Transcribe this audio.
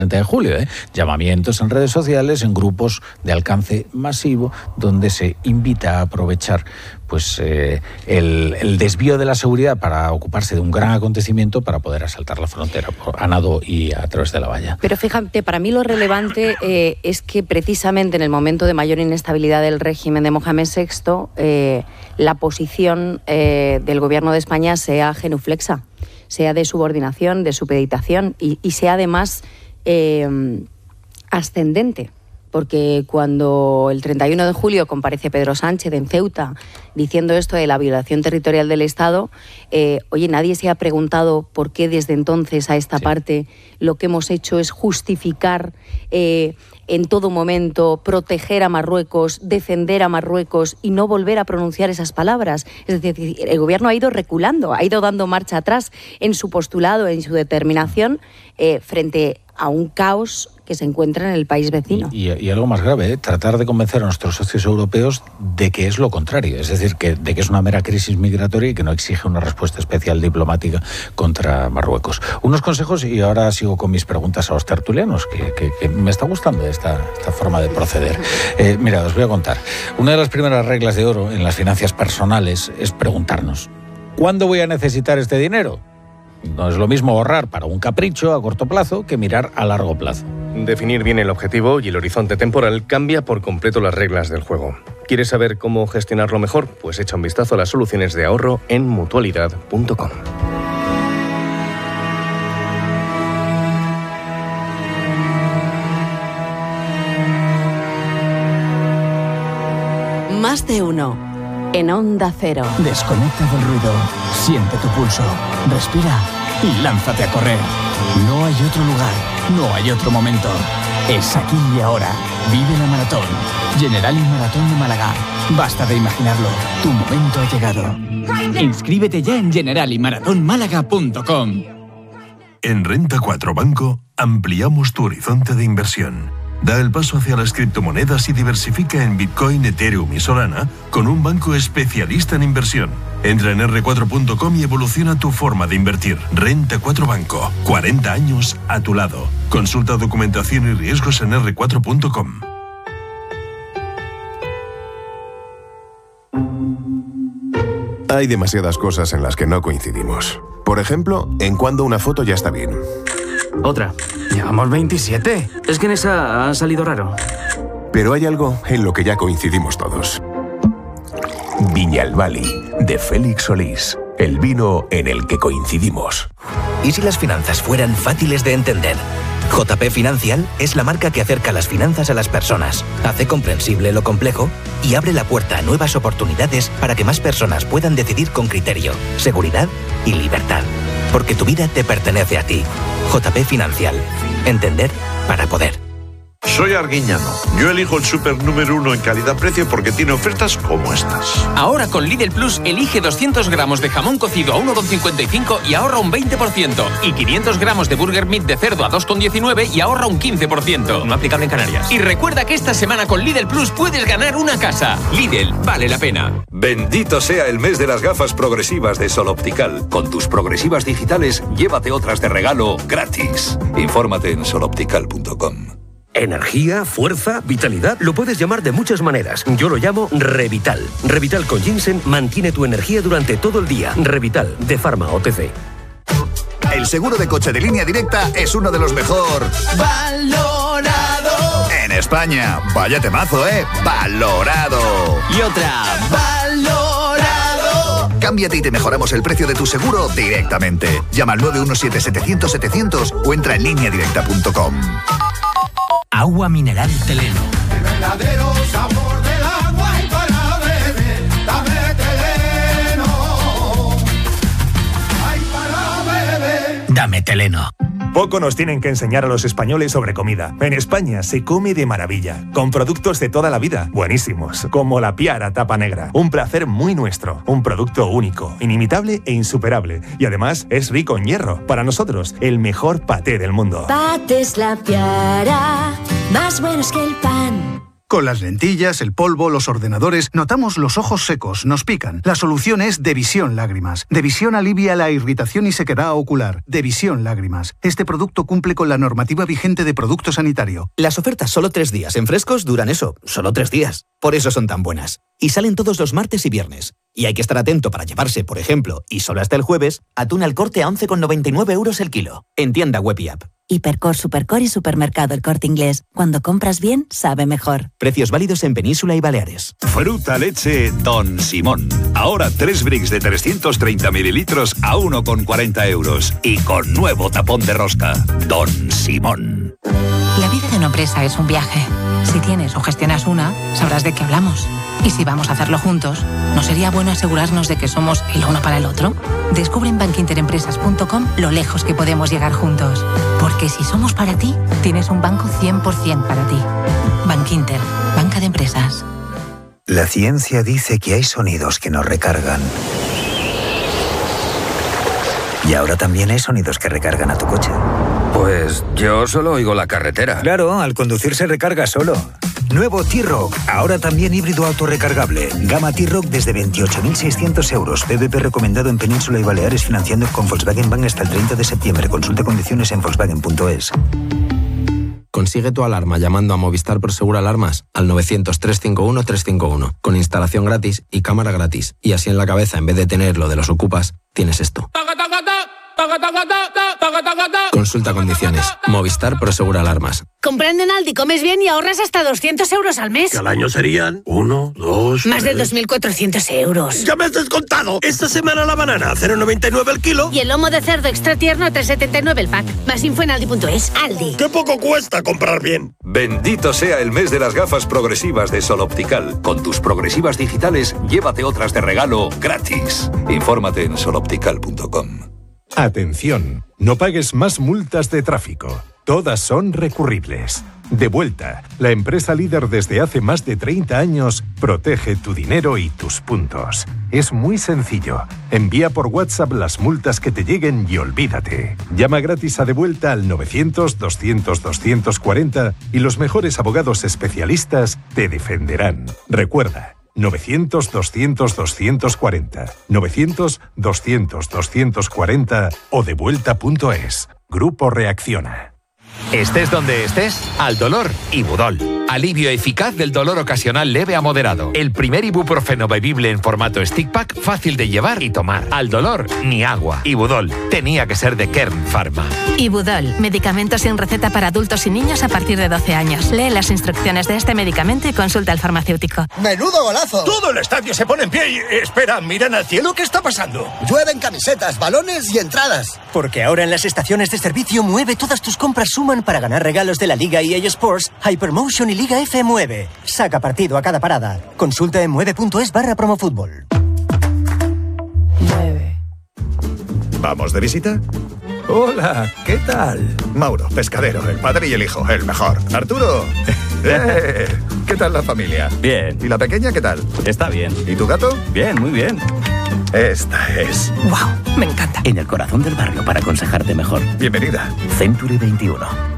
30 de julio, llamamientos en redes sociales, en grupos de alcance masivo, donde se invita a aprovechar el desvío de la seguridad para ocuparse de un gran acontecimiento para poder asaltar la frontera a nado y a través de la valla. Pero fíjate, para mí lo relevante es que precisamente en el momento de mayor inestabilidad del régimen de Mohamed VI, la posición del gobierno de España sea genuflexa, sea de subordinación, de supeditación y sea además ascendente, porque cuando el 31 de julio comparece Pedro Sánchez en Ceuta diciendo esto de la violación territorial del Estado, nadie se ha preguntado por qué desde entonces a esta parte lo que hemos hecho es justificar en todo momento, proteger a Marruecos, defender a Marruecos y no volver a pronunciar esas palabras. Es decir, el gobierno ha ido reculando, ha ido dando marcha atrás en su postulado, en su determinación, frente a un caos que se encuentra en el país vecino. Y algo más grave, tratar de convencer a nuestros socios europeos de que es lo contrario, es decir, de que es una mera crisis migratoria y que no exige una respuesta especial diplomática contra Marruecos. Unos consejos, y ahora sigo con mis preguntas a los tertulianos, que me está gustando esta forma de proceder. Mira, os voy a contar. Una de las primeras reglas de oro en las finanzas personales es preguntarnos: ¿cuándo voy a necesitar este dinero? No es lo mismo ahorrar para un capricho a corto plazo que mirar a largo plazo. Definir bien el objetivo y el horizonte temporal cambia por completo las reglas del juego. ¿Quieres saber cómo gestionarlo mejor? Pues echa un vistazo a las soluciones de ahorro en mutualidad.com. Más de uno. En Onda Cero. Desconecta del ruido, siente tu pulso, respira y lánzate a correr. No hay otro lugar, no hay otro momento. Es aquí y ahora. Vive la maratón. Generali Maratón de Málaga. Basta de imaginarlo. Tu momento ha llegado. Inscríbete ya en generaliMaratónmálaga.com. En Renta 4 Banco ampliamos tu horizonte de inversión. Da el paso hacia las criptomonedas y diversifica en Bitcoin, Ethereum y Solana con un banco especialista en inversión. Entra en r4.com y evoluciona tu forma de invertir. Renta 4 Banco. 40 años a tu lado. Consulta documentación y riesgos en r4.com. Hay demasiadas cosas en las que no coincidimos. Por ejemplo, en cuándo una foto ya está bien. Otra. Llevamos 27. Es que en esa ha salido raro. Pero hay algo en lo que ya coincidimos todos. Viñalbali, de Félix Solís. El vino en el que coincidimos. ¿Y si las finanzas fueran fáciles de entender? JP Financial es la marca que acerca las finanzas a las personas, hace comprensible lo complejo y abre la puerta a nuevas oportunidades para que más personas puedan decidir con criterio, seguridad y libertad. Porque tu vida te pertenece a ti. JP Financial. Entender para poder. Soy Arguiñano. Yo elijo el súper número 1 en calidad-precio porque tiene ofertas como estas. Ahora con Lidl Plus elige 200 gramos de jamón cocido a 1,55 y ahorra un 20%. Y 500 gramos de burger meat de cerdo a 2,19 y ahorra un 15%. No aplicable en Canarias. Y recuerda que esta semana con Lidl Plus puedes ganar una casa. Lidl, vale la pena. Bendito sea el mes de las gafas progresivas de Sol Optical. Con tus progresivas digitales, llévate otras de regalo gratis. Infórmate en soloptical.com. Energía, fuerza, vitalidad, lo puedes llamar de muchas maneras. Yo lo llamo Revital. Revital con ginseng mantiene tu energía durante todo el día. Revital, de Pharma OTC. El seguro de coche de Línea Directa es uno de los mejor valorado en España. Vaya temazo, valorado. Y otra, valorado. Cámbiate y te mejoramos el precio de tu seguro directamente. Llama al 917-700-700 o entra en lineadirecta.com. Agua mineral Teleno. El verdadero sabor del agua y para beber, dame Teleno. Ay, para beber. Dame Teleno. Poco nos tienen que enseñar a los españoles sobre comida. En España se come de maravilla, con productos de toda la vida, buenísimos, como la Piara Tapa Negra. Un placer muy nuestro, un producto único, inimitable e insuperable. Y además es rico en hierro. Para nosotros, el mejor paté del mundo. Patés La Piara, más buenos que el pan. Con las lentillas, el polvo, los ordenadores, notamos los ojos secos, nos pican. La solución es Devisión Lágrimas. Devisión alivia la irritación y sequedad ocular. Devisión Lágrimas. Este producto cumple con la normativa vigente de producto sanitario. Las ofertas solo 3 días en Frescos duran eso, solo 3 días. Por eso son tan buenas. Y salen todos los martes y viernes. Y hay que estar atento para llevarse, por ejemplo, y solo hasta el jueves, atún al Corte a 11,99 € el kilo. En tienda web y app. Hipercor, Supercor y Supermercado El Corte Inglés. Cuando compras bien, sabe mejor. Precios válidos en Península y Baleares. Fruta leche Don Simón. Ahora 3 bricks de 330 mililitros a 1,40 €. Y con nuevo tapón de rosca. Don Simón. La vida de una empresa es un viaje. Si tienes o gestionas una, sabrás de qué hablamos. Y si vamos a hacerlo juntos, ¿no sería bueno asegurarnos de que somos el uno para el otro? Descubre en bankinterempresas.com lo lejos que podemos llegar juntos. Porque si somos para ti, tienes un banco 100% para ti. Bankinter, banca de empresas. La ciencia dice que hay sonidos que nos recargan. Y ahora también hay sonidos que recargan a tu coche. Pues yo solo oigo la carretera. Claro, al conducir se recarga solo. Nuevo T-Roc, ahora también híbrido autorrecargable. Gama T-Roc desde 28.600 €. PVP recomendado en Península y Baleares, financiando con Volkswagen Bank hasta el 30 de septiembre. Consulta condiciones en volkswagen.es. Consigue tu alarma llamando a Movistar Prosegur Alarmas al 900-351-351, con instalación gratis y cámara gratis. Y así en la cabeza, en vez de tener lo de los ocupas, tienes esto. Consulta condiciones. Movistar Prosegur Alarmas. Comprando en Aldi comes bien y ahorras hasta 200 € al mes. Que al año serían 1, 2... Más de 2.400 €. ¡Ya me has descontado! Esta semana la banana a 0,99 el kilo. Y el lomo de cerdo extra tierno a 3,79 el pack. Más info en aldi.es. Aldi. ¡Qué poco cuesta comprar bien! Bendito sea el mes de las gafas progresivas de Sol Optical. Con tus progresivas digitales, llévate otras de regalo gratis. Infórmate en soloptical.com. Atención, no pagues más multas de tráfico. Todas son recurribles. Devuelta, la empresa líder desde hace más de 30 años, protege tu dinero y tus puntos. Es muy sencillo. Envía por WhatsApp las multas que te lleguen y olvídate. Llama gratis a Devuelta al 900-200-240 y los mejores abogados especialistas te defenderán. Recuerda, 900-200-240, 900-200-240 o devuelta.es. Grupo Reacciona. Estés donde estés, al dolor, Ibudol. Alivio eficaz del dolor ocasional leve a moderado. El primer ibuprofeno bebible en formato stick pack, fácil de llevar y tomar. Al dolor, ni agua. Ibudol. Tenía que ser de Kern Pharma. Ibudol. Medicamento sin receta para adultos y niños a partir de 12 años. Lee las instrucciones de este medicamento y consulta al farmacéutico. ¡Menudo golazo! Todo el estadio se pone en pie y... Espera, miran al cielo, ¿qué está pasando? Llueven camisetas, balones y entradas. Porque ahora en las estaciones de servicio Mueve todas tus compras suman para ganar regalos de la Liga EA Sports, Hypermotion y Liga F Mueve. Saca partido a cada parada. Consulta en mueve.es/promofútbol. ¿Vamos de visita? Hola, ¿qué tal? Mauro, pescadero, el padre y el hijo, el mejor. Arturo. ¿Qué tal la familia? Bien. ¿Y la pequeña qué tal? Está bien. ¿Y tu gato? Bien, muy bien. Esta es. ¡Wow! Me encanta. En el corazón del barrio para aconsejarte mejor. Bienvenida. Century 21.